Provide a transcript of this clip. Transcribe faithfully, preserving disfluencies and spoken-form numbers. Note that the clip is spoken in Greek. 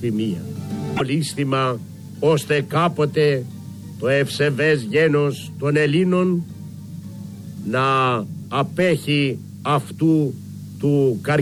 βλασφημία. Πολύστημα ώστε κάποτε το ευσεβές γένος των Ελλήνων να απέχει αυτού του καρκίνου.